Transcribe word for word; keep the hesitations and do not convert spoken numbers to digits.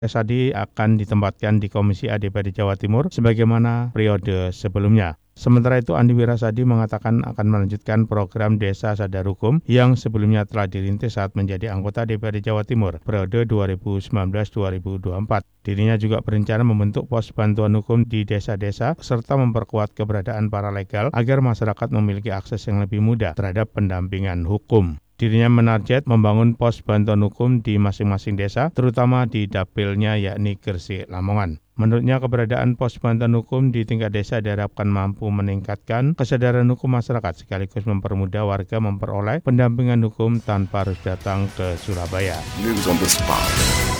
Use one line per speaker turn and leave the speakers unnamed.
Sadi akan ditempatkan di Komisi A D P R D Jawa Timur sebagaimana periode sebelumnya. Sementara itu, Andi Wirasadi mengatakan akan melanjutkan program Desa Sadar Hukum yang sebelumnya telah dirintis saat menjadi anggota D P R D Jawa Timur periode dua ribu sembilan belas dua ribu dua puluh empat. Dirinya juga berencana membentuk pos bantuan hukum di desa-desa serta memperkuat keberadaan paralegal agar masyarakat memiliki akses yang lebih mudah terhadap pendampingan hukum. Dirinya menarget membangun pos bantuan hukum di masing-masing desa, terutama di dapilnya yakni Gresik, Lamongan. Menurutnya, keberadaan pos bantuan hukum di tingkat desa diharapkan mampu meningkatkan kesadaran hukum masyarakat sekaligus mempermudah warga memperoleh pendampingan hukum tanpa harus datang ke Surabaya.
News on the spot.